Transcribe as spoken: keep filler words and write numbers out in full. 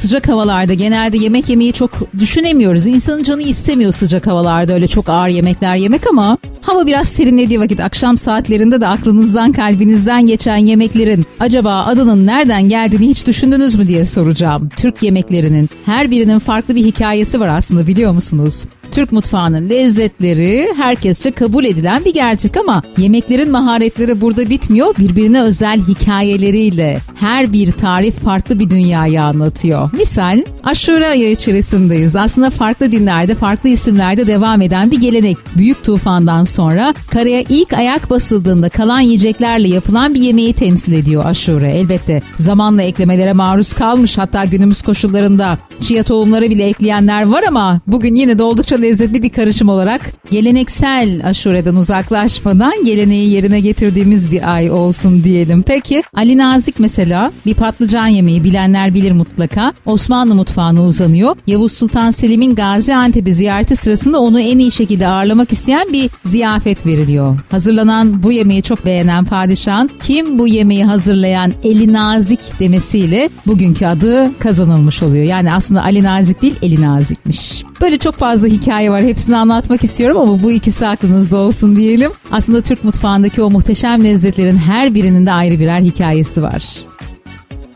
sıcak havalarda genelde yemek yemeyi çok düşünemiyoruz. İnsanın canı istemiyor sıcak havalarda öyle çok ağır yemekler yemek ama hava biraz serinlediği vakit akşam saatlerinde de aklınızdan kalbinizden geçen yemeklerin acaba adının nereden geldiğini hiç düşündünüz mü diye soracağım. Türk yemeklerinin her birinin farklı bir hikayesi var aslında, biliyor musunuz? Türk mutfağının lezzetleri herkesçe kabul edilen bir gerçek ama yemeklerin maharetleri burada bitmiyor. Birbirine özel hikayeleriyle her bir tarif farklı bir dünyayı anlatıyor. Misal Aşure ayı içerisindeyiz. Aslında farklı dinlerde, farklı isimlerde devam eden bir gelenek. Büyük tufandan sonra karaya ilk ayak basıldığında kalan yiyeceklerle yapılan bir yemeği temsil ediyor Aşure. Elbette zamanla eklemelere maruz kalmış, hatta günümüz koşullarında chia tohumları bile ekleyenler var ama bugün yine de oldukça lezzetli bir karışım olarak geleneksel aşureden uzaklaşmadan geleneği yerine getirdiğimiz bir ay olsun diyelim. Peki Ali Nazik mesela bir patlıcan yemeği, bilenler bilir mutlaka, Osmanlı mutfağına uzanıyor. Yavuz Sultan Selim'in Gaziantep'i ziyareti sırasında onu en iyi şekilde ağırlamak isteyen bir ziyafet veriliyor. Hazırlanan bu yemeği çok beğenen padişahın kim bu yemeği hazırlayan Eli Nazik demesiyle bugünkü adı kazanılmış oluyor. Yani aslında Ali Nazik değil, Eli Nazik'miş. Böyle çok fazla hikaye var. Hepsini anlatmak istiyorum ama bu ikisi aklınızda olsun diyelim. Aslında Türk mutfağındaki o muhteşem lezzetlerin her birinin de ayrı birer hikayesi var.